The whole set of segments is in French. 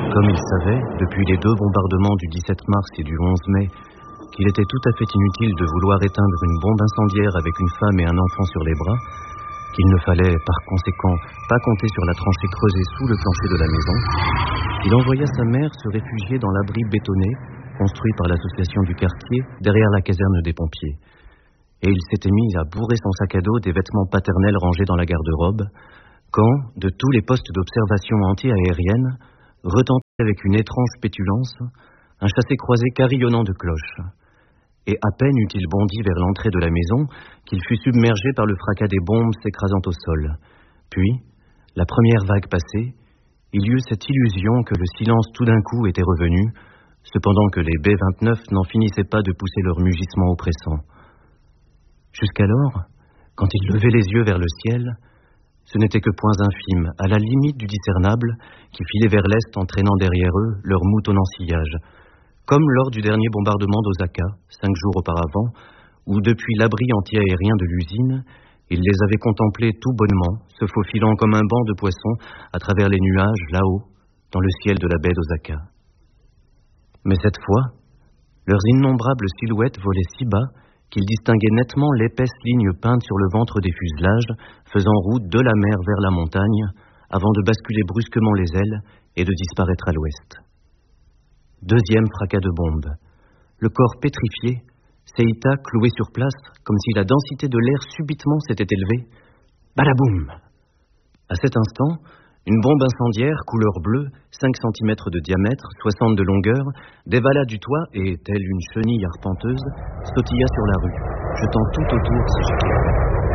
Comme il savait, depuis les 2 bombardements du 17 mars et du 11 mai, qu'il était tout à fait inutile de vouloir éteindre une bombe incendiaire avec une femme et un enfant sur les bras, qu'il ne fallait par conséquent pas compter sur la tranchée creusée sous le plancher de la maison, il envoya sa mère se réfugier dans l'abri bétonné construit par l'association du quartier derrière la caserne des pompiers. Et il s'était mis à bourrer son sac à dos des vêtements paternels rangés dans la garde-robe, quand, de tous les postes d'observation anti-aérienne, retentit avec une étrange pétulance un chassé-croisé carillonnant de cloches. Et à peine eut-il bondi vers l'entrée de la maison qu'il fut submergé par le fracas des bombes s'écrasant au sol. Puis, la première vague passée, il y eut cette illusion que le silence tout d'un coup était revenu, cependant que les B-29 n'en finissaient pas de pousser leur mugissement oppressant. Jusqu'alors, quand ils levaient les yeux vers le ciel, ce n'étaient que points infimes, à la limite du discernable, qui filaient vers l'est en traînant derrière eux leur moutonnant sillage, comme lors du dernier bombardement d'Osaka, 5 jours auparavant, où depuis l'abri anti-aérien de l'usine, il les avait contemplés tout bonnement, se faufilant comme un banc de poissons à travers les nuages, là-haut, dans le ciel de la baie d'Osaka. Mais cette fois, leurs innombrables silhouettes volaient si bas qu'il distinguait nettement l'épaisse ligne peinte sur le ventre des fuselages, faisant route de la mer vers la montagne, avant de basculer brusquement les ailes et de disparaître à l'ouest. Deuxième fracas de bombe. Le corps pétrifié, Seita cloué sur place, comme si la densité de l'air subitement s'était élevée. Balaboum! À cet instant, une bombe incendiaire, couleur bleue, 5 cm de diamètre, 60 de longueur, dévala du toit et, telle une chenille arpenteuse, sautilla sur la rue, jetant tout autour ses éclairs.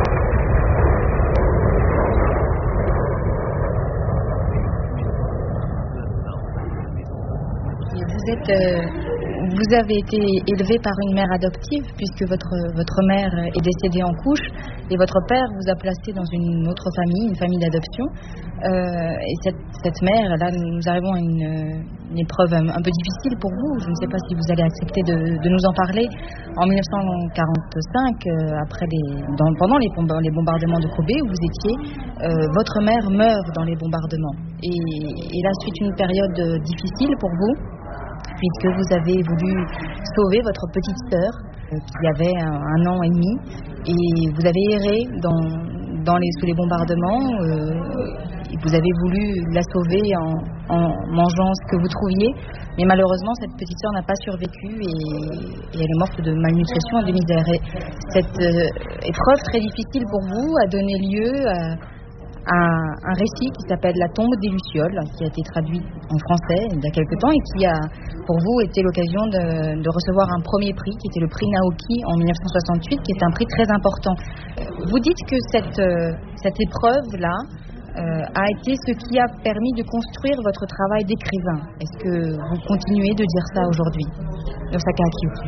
Vous avez été élevé par une mère adoptive, puisque votre mère est décédée en couche, et votre père vous a placé dans une autre famille, une famille d'adoption. Et cette mère, là, nous arrivons à une épreuve un peu difficile pour vous. Je ne sais pas si vous allez accepter de nous en parler. En 1945, pendant les bombardements de Kobe, où vous étiez, votre mère meurt dans les bombardements. Et là suit une période difficile pour vous, puisque vous avez voulu sauver votre petite sœur, qui avait un an et demi, et vous avez erré sous les bombardements, et vous avez voulu la sauver en mangeant ce que vous trouviez, mais malheureusement cette petite sœur n'a pas survécu et elle est morte de malnutrition et de misère. Et cette épreuve très difficile pour vous a donné lieu à un récit qui s'appelle La tombe des Lucioles, qui a été traduit en français il y a quelque temps et qui a pour vous été l'occasion de recevoir un premier prix qui était le prix Naoki en 1968, qui est un prix très important. Vous dites que cette épreuve-là a été ce qui a permis de construire votre travail d'écrivain. Est-ce que vous continuez de dire ça aujourd'hui, Osaka Akiyuki?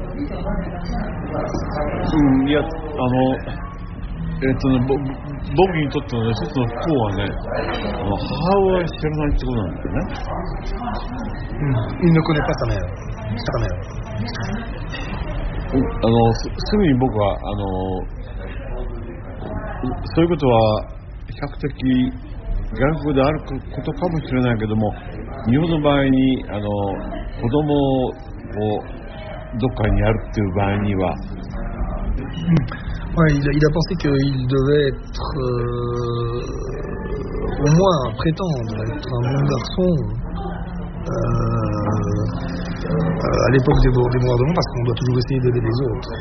僕にとっての一つの不幸はね、母親を知らないってことなんだよね。 Il ne connaît pas sa mère. すぐに僕はそういうことは比較的外国であることかもしれないけども、日本の場合に子供をどっかにやるっていう場合には。 Ouais, il a pensé qu'il devait être au moins prétendre être un bon garçon à l'époque des bombardements, parce qu'on doit toujours essayer d'aider les autres.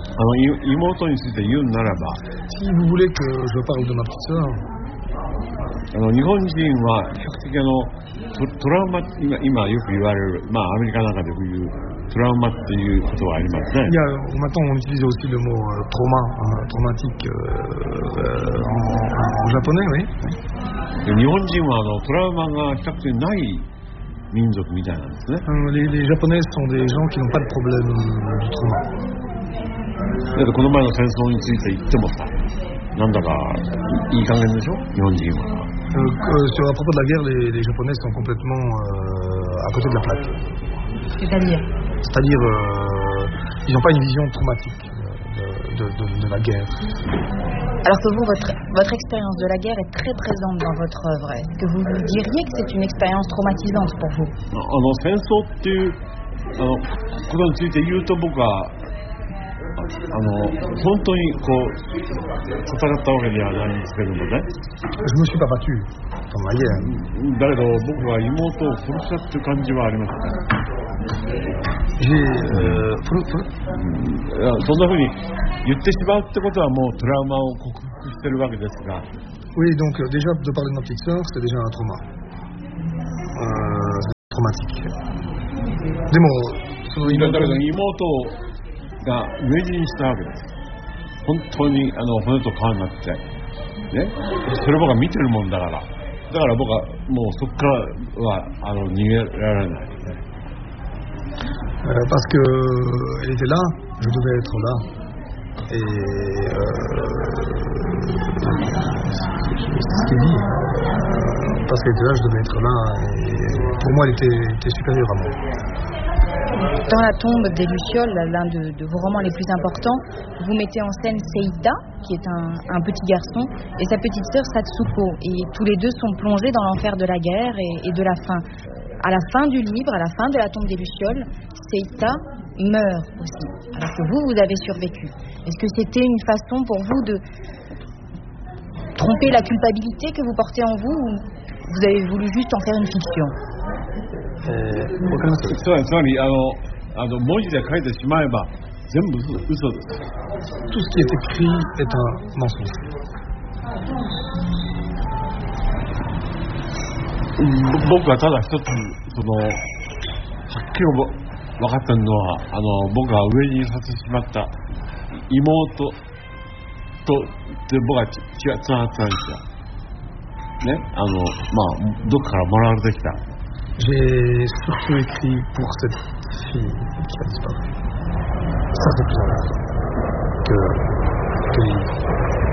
Si vous voulez que je parle de ma petite sœur, 日本人は比較的トラウマ、今よく言われる、アメリカなんかでよく言うトラウマっていうことはありますね。 Maintenant on utilise aussi le mot traumatique en japonais, oui. 日本人はトラウマが比較的ない民族みたいなんですね。 Les Japonais sont des gens qui n'ont pas de problème du trauma. だってこの前の戦争について言ってもさ、なんだかいい加減でしょ、日本人は。 À propos de la guerre, les Japonais sont complètement à côté de la plaque. C'est-à-dire, ils n'ont pas une vision traumatique de la guerre. Alors que vous, votre expérience de la guerre est très présente dans votre œuvre. Est-ce que vous diriez que c'est une expérience traumatisante pour vous? 戦争っていうことについて言うと僕は本当にこう戦ったわけではないんですけどもね。 Je me suis pas battu dans la guerre. だけど僕は妹を殺したっていう感じはありますね。そんなふうに言ってしまうってことはもうトラウマを克服してるわけですが。 Oui, donc déjà de parler de ma petite sœur, c'est déjà un trauma. Traumatique. でもそのだけど妹が飢え死にしたわけです。本当に骨と皮になってね。それ僕は見てるもんだから。だから僕はもうそこからは逃げられない。 Parce que elle était là, je devais être là. Et c'est ce qu'il dit. Parce qu'elle était là, je devais être là. Et pour moi, elle était supérieure à moi. Dans La tombe des Lucioles, l'un de vos romans les plus importants, vous mettez en scène Seita, qui est un petit garçon, et sa petite sœur Satsuko. Et tous les deux sont plongés dans l'enfer de la guerre et de la faim. À la fin du livre, à la fin de La tombe des Lucioles, Seita meurt aussi, alors que vous avez survécu. Est-ce que c'était une façon pour vous de tromper la culpabilité que vous portez en vous, ou vous avez voulu juste en faire une fiction? つまり文字で書いてしまえば全部嘘です。 Tout ce qui est écrit est un mensonge. 僕はただ一つはっきり分かったのは僕が上にさせてしまった妹とで僕はつながったんですよ。ね、どっかからもらわれてきた。 J'ai surtout écrit pour cette fille qui a disparu. Ça, c'est plus important que les livres.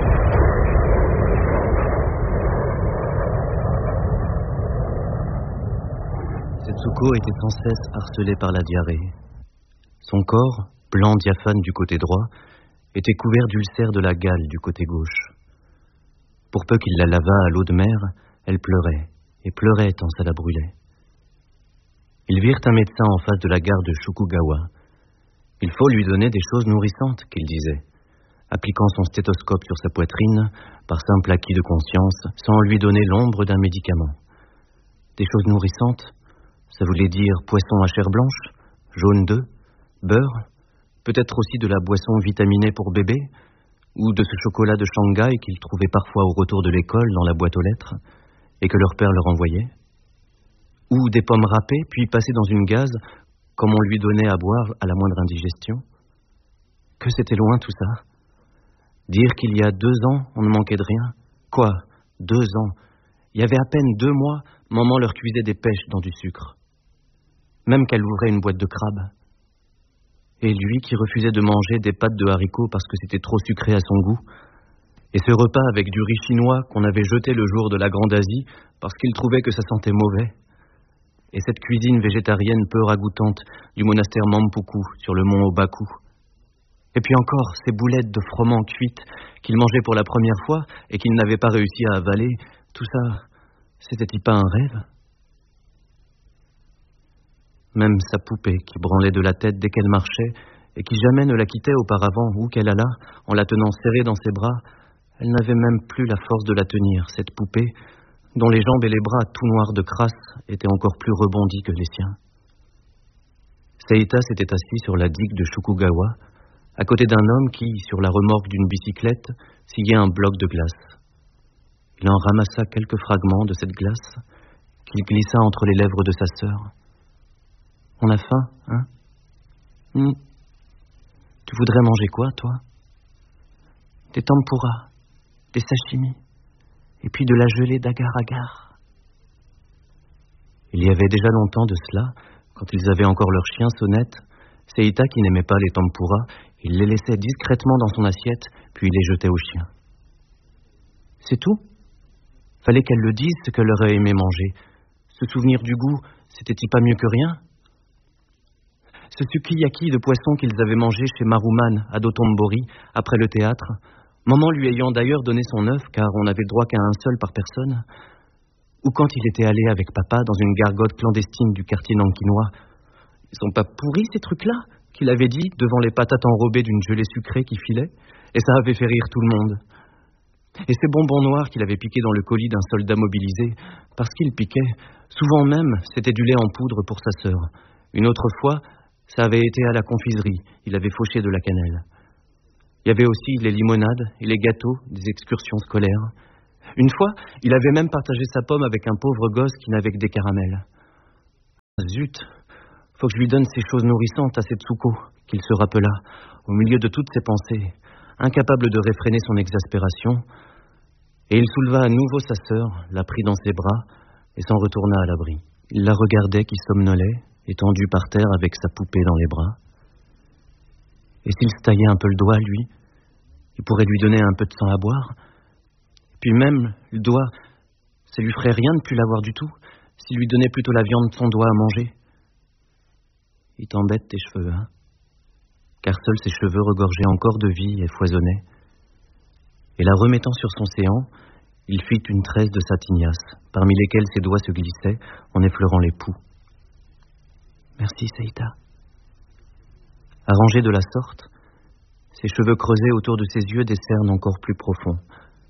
Setsuko était sans cesse harcelée par la diarrhée. Son corps, blanc diaphane du côté droit, était couvert d'ulcères de la gale du côté gauche. Pour peu qu'il la lavât à l'eau de mer, elle pleurait, et pleurait tant ça la brûlait. Ils virent un médecin en face de la gare de Shukugawa. Il faut lui donner des choses nourrissantes, qu'il disait, appliquant son stéthoscope sur sa poitrine, par simple acquis de conscience, sans lui donner l'ombre d'un médicament. Des choses nourrissantes, ça voulait dire poisson à chair blanche, jaune d'œuf, beurre, peut-être aussi de la boisson vitaminée pour bébé, ou de ce chocolat de Shanghai qu'ils trouvaient parfois au retour de l'école dans la boîte aux lettres, et que leur père leur envoyait. Ou des pommes râpées, puis passées dans une gaze, comme on lui donnait à boire à la moindre indigestion. Que c'était loin tout ça. Dire qu'il y a 2 ans, on ne manquait de rien. Quoi, 2 ans? Il y avait à peine 2 mois, maman leur cuisait des pêches dans du sucre. Même qu'elle ouvrait une boîte de crabes. Et lui qui refusait de manger des pâtes de haricots parce que c'était trop sucré à son goût. Et ce repas avec du riz chinois qu'on avait jeté le jour de la Grande Asie parce qu'il trouvait que ça sentait mauvais. Et cette cuisine végétarienne peu ragoûtante du monastère Mampuku sur le mont Obaku. Et puis encore ces boulettes de froment cuites qu'il mangeait pour la première fois et qu'il n'avait pas réussi à avaler. Tout ça, c'était-il pas un rêve? Même sa poupée qui branlait de la tête dès qu'elle marchait et qui jamais ne la quittait auparavant où qu'elle allât en la tenant serrée dans ses bras, elle n'avait même plus la force de la tenir, cette poupée, dont les jambes et les bras tout noirs de crasse étaient encore plus rebondis que les siens. Seita s'était assis sur la digue de Shukugawa, à côté d'un homme qui, sur la remorque d'une bicyclette, sciait un bloc de glace. Il en ramassa quelques fragments de cette glace qu'il glissa entre les lèvres de sa sœur. « On a faim, hein? Tu voudrais manger quoi, toi? Des tempura, des sashimi, et puis de la gelée d'agar-agar. » Il y avait déjà longtemps de cela, quand ils avaient encore leur chien Sonnette, Seita, qui n'aimait pas les tempura, il les laissait discrètement dans son assiette, puis les jetait au chien. C'est tout? Fallait qu'elle le dise, ce qu'elle aurait aimé manger. Se souvenir du goût, c'était-il pas mieux que rien? Ce sukiyaki de poisson qu'ils avaient mangé chez Maruman à Dotonbori, après le théâtre, maman lui ayant d'ailleurs donné son œuf, car on n'avait le droit qu'à un seul par personne, ou quand il était allé avec papa dans une gargote clandestine du quartier nankinois. Ils sont pas pourris, ces trucs-là, qu'il avait dit devant les patates enrobées d'une gelée sucrée qui filait, et ça avait fait rire tout le monde. Et ces bonbons noirs qu'il avait piqués dans le colis d'un soldat mobilisé, parce qu'il piquait, souvent même, c'était du lait en poudre pour sa sœur. Une autre fois, ça avait été à la confiserie, il avait fauché de la cannelle. Il y avait aussi les limonades et les gâteaux des excursions scolaires. Une fois, il avait même partagé sa pomme avec un pauvre gosse qui n'avait que des caramels. Zut, faut que je lui donne ces choses nourrissantes à Setsuko, qu'il se rappela, au milieu de toutes ses pensées, incapable de réfréner son exaspération, et il souleva à nouveau sa sœur, la prit dans ses bras, et s'en retourna à l'abri. Il la regardait qui somnolait, étendue par terre avec sa poupée dans les bras. Et s'il se taillait un peu le doigt, lui, il pourrait lui donner un peu de sang à boire. Puis même, le doigt, ça lui ferait rien de plus l'avoir du tout, s'il lui donnait plutôt la viande de son doigt à manger. Il t'embête tes cheveux, hein? Car seuls ses cheveux regorgeaient encore de vie et foisonnaient. Et la remettant sur son séant, il fit une tresse de satignasse, parmi lesquelles ses doigts se glissaient en effleurant les poux. Merci, Seita. Arrangés de la sorte, ses cheveux creusés autour de ses yeux des cernes encore plus profonds.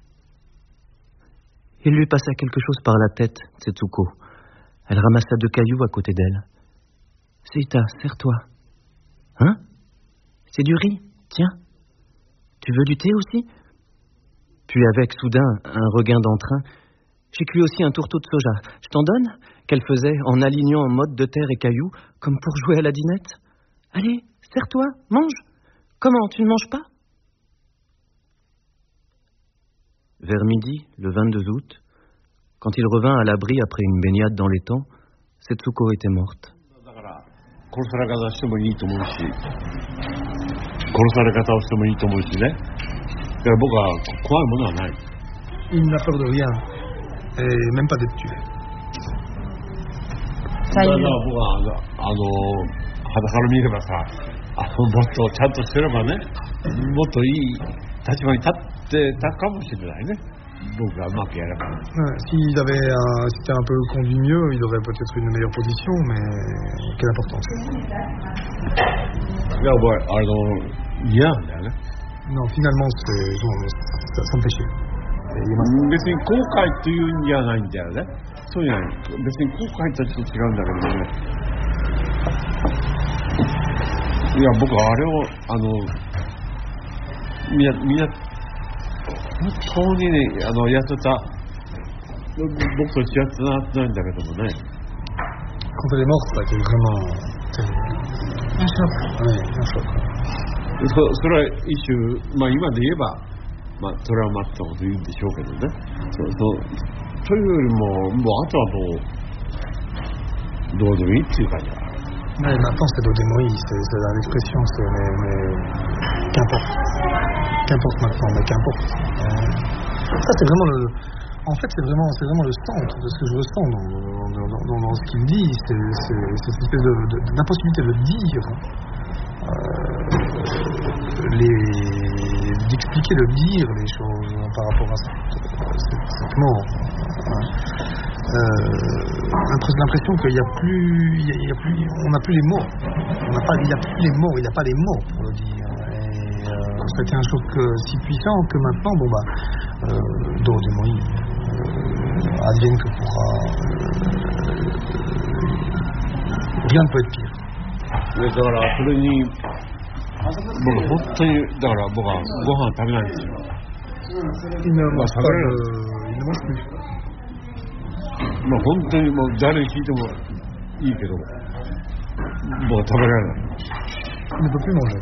Il lui passa quelque chose par la tête, Setsuko. Elle ramassa 2 cailloux à côté d'elle. Seita, serre-toi. Hein? C'est du riz, tiens. Tu veux du thé aussi? Puis avec soudain un regain d'entrain, j'ai cuit aussi un tourteau de soja. Je t'en donne? Qu'elle faisait en alignant en mode de terre et cailloux, comme pour jouer à la dinette. Allez, serre-toi, mange. Comment, tu ne manges pas? Vers midi, le 22 août, quand il revint à l'abri après une baignade dans l'étang, Setsuko était morte. Il n'a peur de rien, et même pas d'être tué. Ça y est. 裸見ればさ、もっとちゃんとしてればね、もっといい立場に立ってたかもしれないね。僕がうまくやれば。 S'il avait c'était un peu conduit mieux, il aurait peut-être une meilleure position, mais quelle importance. いや、俺嫌なんだよね。 Non, finalement, ça me fait chier. 別に後悔というんじゃないんだよね。そうじゃない。別に後悔とはちょっと違うんだけどもね。いや、僕あれをみんな本当にねやってた僕と違ってなってないんだけどもね。 Quand elle est morte, ça a été vraiment un choc. Oui, un choc. それは一種、今で言えば、トラウマってこと言うんでしょうけどね。というよりも、あとはどうでもいいっていう感じは。 Mais maintenant c'est Dodémoï, c'est l'expression, mais qu'importe maintenant, mais qu'importe. Ça c'est vraiment en fait c'est vraiment le centre de ce que je ressens dans ce qu'il dit, c'est cette espèce d'impossibilité de dire, d'expliquer, de dire les choses par rapport à cette mort. L'impression qu'il n'y a plus, on n'a plus les mots. Il n'y a plus les mots, il n'y a pas les mots pour le dire. Et c'était un choc si puissant que maintenant, Dodémoï, advienne que pourra. Rien ne peut être pire. だからそれに僕本当にだから僕はご飯食べないんですよ。 Il ne mange plus. 本当に誰に聞いてもいいけど僕は食べられない。 Il ne peut plus manger.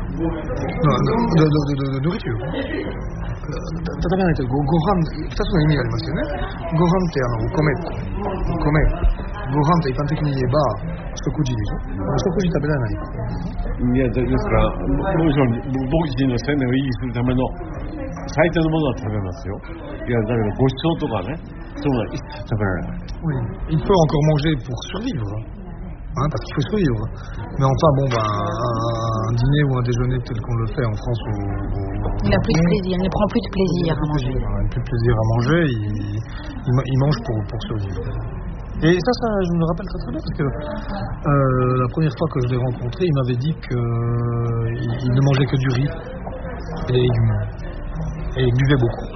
De nourriture. 例えばね、2つの意味がありますよね。ご飯ってお米。ご飯って一般的に言えば食事でしょ。食事食べられない。 いやですから僕自身の生命を維持するための最低のものは食べますよ。いやだけどごちそうとかね、そういうのは一切食べられない。 Oui, il peut encore manger pour survivre. parce qu'il faut survivre. Mais enfin, un dîner ou un déjeuner tel qu'on le fait en France il n'a plus de plaisir, il ne prend plus de plaisir à manger. Il n'a plus de plaisir à manger, il mange pour survivre. Et ça, je me le rappelle très bien, parce que la première fois que je l'ai rencontré, il m'avait dit qu'il ne mangeait que du riz et des légumes. Et il buvait beaucoup.